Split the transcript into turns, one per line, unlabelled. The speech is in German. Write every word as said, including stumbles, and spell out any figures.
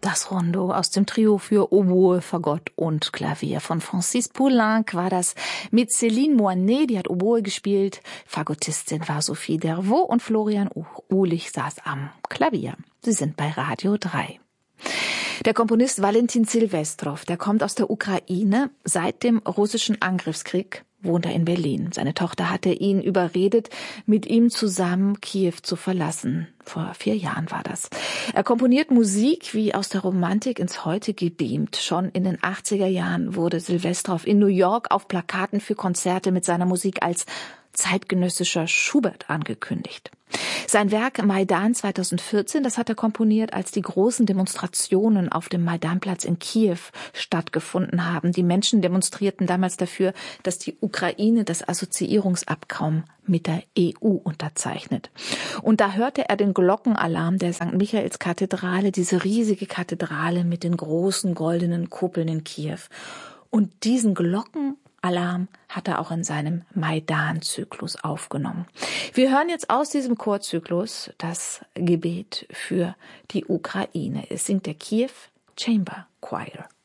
Das Rondo aus dem Trio für Oboe, Fagott und Klavier von Francis Poulenc war das mit Céline Moinet, die hat Oboe gespielt. Fagottistin war Sophie Dervaux und Florian Uhlich saß am Klavier. Sie sind bei Radio drei. Der Komponist Valentin Silvestrov, der kommt aus der Ukraine. Seit dem russischen Angriffskrieg wohnt er in Berlin. Seine Tochter hatte ihn überredet, mit ihm zusammen Kiew zu verlassen. Vor vier Jahren war das. Er komponiert Musik wie aus der Romantik ins Heute gebeamt. Schon in den achtziger Jahren wurde Silvestrov in New York auf Plakaten für Konzerte mit seiner Musik als zeitgenössischer Schubert angekündigt. Sein Werk Maidan zweitausendvierzehn, das hat er komponiert, als die großen Demonstrationen auf dem Maidanplatz in Kiew stattgefunden haben. Die Menschen demonstrierten damals dafür, dass die Ukraine das Assoziierungsabkommen mit der E U unterzeichnet. Und da hörte er den Glockenalarm der Sankt Michaelskathedrale, diese riesige Kathedrale mit den großen goldenen Kuppeln in Kiew. Und diesen Glockenalarm Alarm hat er auch in seinem Maidan-Zyklus aufgenommen. Wir hören jetzt aus diesem Chorzyklus das Gebet für die Ukraine. Es singt der Kiew Chamber Choir.